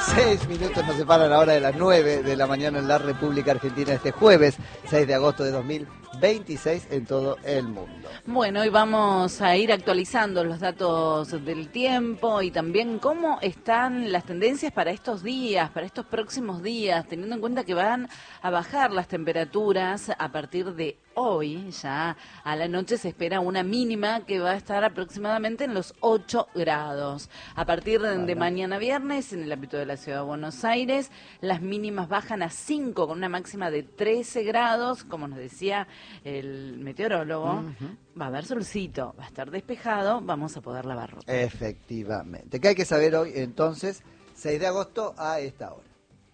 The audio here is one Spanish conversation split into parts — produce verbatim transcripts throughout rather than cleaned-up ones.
Seis minutos nos separan ahora de las nueve de la mañana en la República Argentina este jueves, seis de agosto de dos mil veintiséis en todo el mundo. Bueno, hoy vamos a ir actualizando los datos del tiempo y también cómo están las tendencias para estos días, para estos próximos días, teniendo en cuenta que van a bajar las temperaturas a partir de hoy. Ya a la noche se espera una mínima que va a estar aproximadamente en los ocho grados. A partir de, de mañana viernes, en el ámbito de la ciudad de Buenos Aires, las mínimas bajan a cinco con una máxima de trece grados, como nos decía el meteorólogo. Uh-huh. Va a haber solcito, va a estar despejado, vamos a poder lavar ropa. Efectivamente. ¿Qué hay que saber hoy entonces, seis de agosto a esta hora?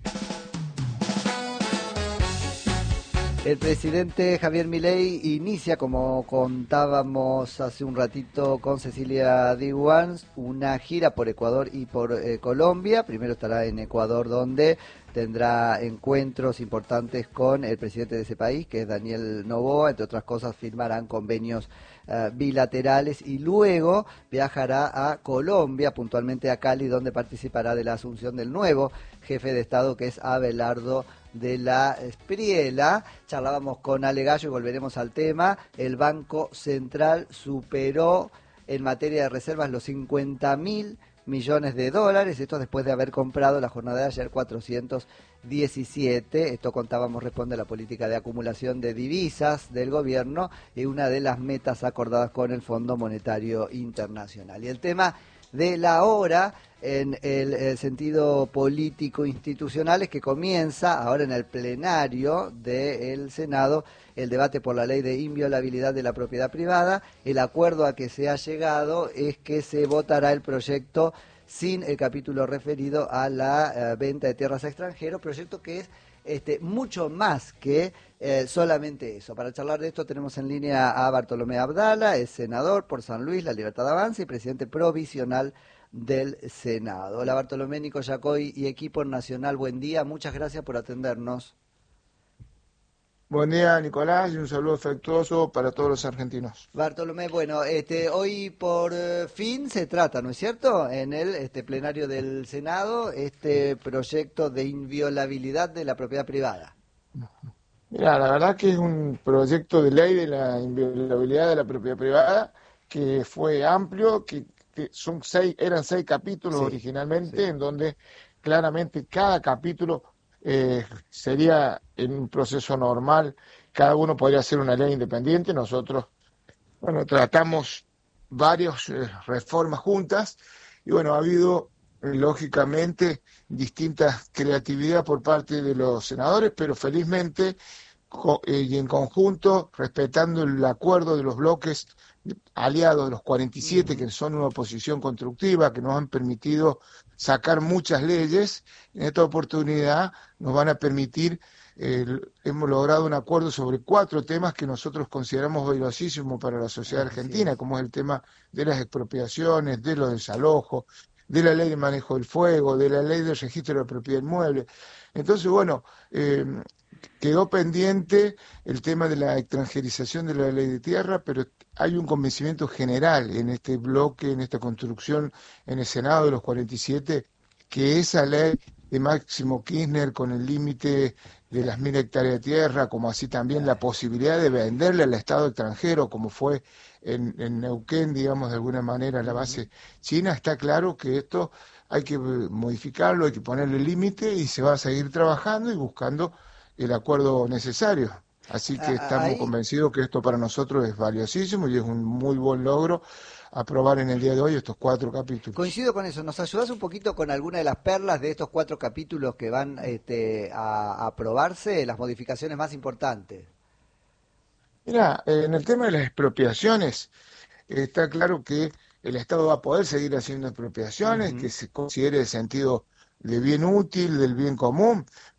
El presidente Javier Milei inicia, como contábamos hace un ratito con Cecilia Diwan, una gira por Ecuador y por eh, Colombia. Primero estará en Ecuador, donde tendrá encuentros importantes con el presidente de ese país, que es Daniel Noboa. Entre otras cosas, firmarán convenios uh, bilaterales y luego viajará a Colombia, puntualmente a Cali, donde participará de la asunción del nuevo jefe de Estado, que es Abelardo de la Espriella. Charlábamos con Ale Gallo y volveremos al tema. El Banco Central superó en materia de reservas los cincuenta mil millones de dólares, esto después de haber comprado la jornada de ayer cuatrocientos diecisiete. Esto, contábamos, responde a la política de acumulación de divisas del gobierno y una de las metas acordadas con el Fondo Monetario Internacional. Y el tema de la hora, en el, el sentido político institucional, es que comienza ahora en el plenario del Senado el debate por la ley de inviolabilidad de la propiedad privada. El acuerdo a que se ha llegado es que se votará el proyecto sin el capítulo referido a la uh, venta de tierras a extranjeros, proyecto que es este, mucho más que eh, solamente eso. Para charlar de esto tenemos en línea a Bartolomé Abdala, es senador por San Luis, La Libertad Avanza, y presidente provisional del Senado. Hola Bartolomé, Nico Yacoy y equipo nacional, buen día, muchas gracias por atendernos. Buen día, Nicolás, y un saludo afectuoso para todos los argentinos. Bartolomé, bueno, este, hoy por fin se trata, ¿no es cierto?, en el este, plenario del Senado, este proyecto de inviolabilidad de la propiedad privada. Mira, la verdad que es un proyecto de ley de la inviolabilidad de la propiedad privada que fue amplio, que, que son seis, eran seis capítulos sí, originalmente, sí. En donde claramente cada capítulo Eh, sería en un proceso normal, cada uno podría hacer una ley independiente. Nosotros, bueno, tratamos varias eh, reformas juntas y bueno, ha habido eh, lógicamente distinta creatividad por parte de los senadores, pero felizmente co eh, y en conjunto, respetando el acuerdo de los bloques aliados de los cuarenta y siete, que son una oposición constructiva, que nos han permitido sacar muchas leyes. En esta oportunidad nos van a permitir, eh, hemos logrado un acuerdo sobre cuatro temas que nosotros consideramos valiosísimos para la sociedad argentina, como es el tema de las expropiaciones, de los desalojos, de la ley de manejo del fuego, de la ley del registro de la propiedad inmueble. Entonces, bueno, eh, quedó pendiente el tema de la extranjerización de la ley de tierra, pero hay un convencimiento general en este bloque, en esta construcción en el Senado de los cuarenta y siete, que esa ley de Máximo Kirchner con el límite de las mil hectáreas de tierra, como así también la posibilidad de venderle al Estado extranjero, como fue en, en Neuquén, digamos, de alguna manera la base china, está claro que esto hay que modificarlo, hay que ponerle límite y se va a seguir trabajando y buscando el acuerdo necesario. Así que estamos Ahí... convencidos que esto para nosotros es valiosísimo y es un muy buen logro aprobar en el día de hoy estos cuatro capítulos. Coincido con eso. ¿Nos ayudas un poquito con alguna de las perlas de estos cuatro capítulos que van este, a, a aprobarse, las modificaciones más importantes? Mira, en el tema de las expropiaciones, está claro que el Estado va a poder seguir haciendo expropiaciones, uh-huh. que se considere el sentido de bien útil, del bien común,